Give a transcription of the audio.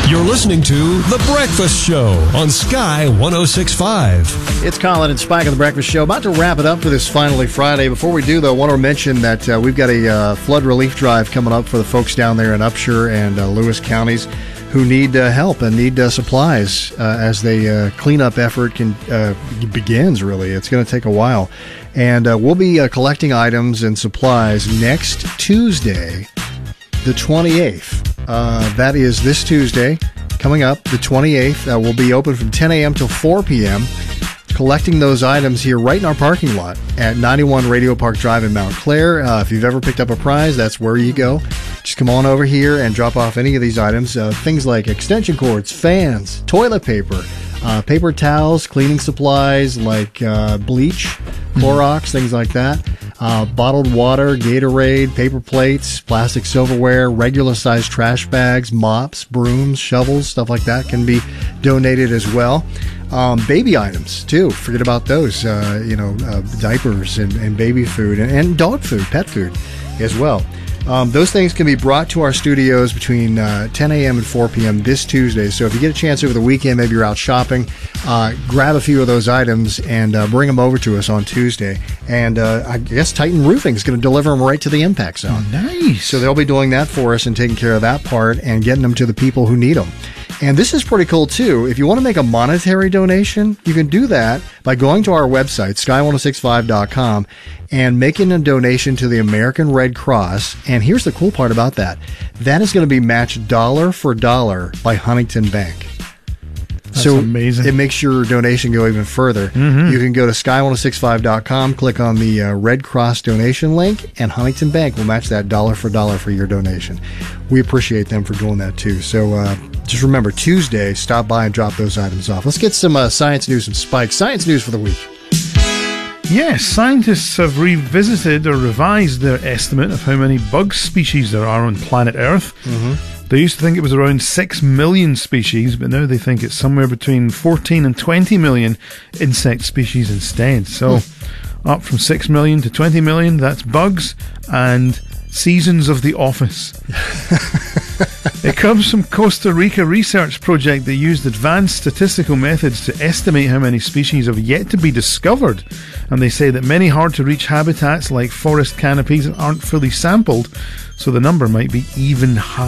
You're listening to The Breakfast Show on Sky 106.5. It's Colin and Spike on The Breakfast Show. About to wrap it up for this finally Friday. Before we do, though, I want to mention that we've got a flood relief drive coming up for the folks down there in Upshur and Lewis counties who need help and need supplies as the cleanup effort begins, really. It's going to take a while. And we'll be collecting items and supplies next Tuesday, the 28th. That is this Tuesday, coming up, the 28th. We'll be open from 10 a.m. till 4 p.m., collecting those items here right in our parking lot at 91 Radio Park Drive in Mount Clair. If you've ever picked up a prize, that's where you go. Just come on over here and drop off any of these items. Things like extension cords, fans, toilet paper, paper towels, cleaning supplies like bleach, Clorox, things like that. Bottled water, Gatorade, paper plates, plastic silverware, regular-sized trash bags, mops, brooms, shovels, stuff like that can be donated as well. Baby items, too. Forget about those. Diapers and baby food and dog food, pet food as well. Those things can be brought to our studios between 10 a.m. and 4 p.m. this Tuesday. So if you get a chance over the weekend, maybe you're out shopping, grab a few of those items and bring them over to us on Tuesday. And I guess Titan Roofing is going to deliver them right to the impact zone. Oh, nice. So they'll be doing that for us and taking care of that part and getting them to the people who need them. And this is pretty cool, too. If you want to make a monetary donation, you can do that by going to our website, sky1065.com, and making a donation to the American Red Cross. And here's the cool part about that. That is going to be matched dollar for dollar by Huntington Bank. That's amazing. It makes your donation go even further. Mm-hmm. You can go to sky1065.com, click on the Red Cross donation link, and Huntington Bank will match that dollar for dollar for your donation. We appreciate them for doing that, too. So just remember, Tuesday, stop by and drop those items off. Let's get some science news and Spike. Science news for the week. Yes, scientists have revisited or revised their estimate of how many bug species there are on planet Earth. Mm-hmm. They used to think it was around 6 million species, but now they think it's somewhere between 14 and 20 million insect species instead. So up from 6 million to 20 million, that's bugs and seasons of The Office. It comes from Costa Rica research project that used advanced statistical methods to estimate how many species have yet to be discovered. And they say that many hard-to-reach habitats like forest canopies aren't fully sampled, so the number might be even higher.